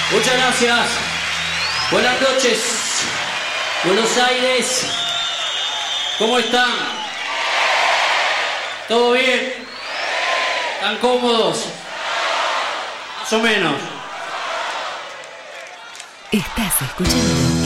Muchas gracias. Buenas noches. Buenos Aires. ¿Cómo están? ¿Todo bien? ¿Están cómodos? Más o menos. Estás escuchando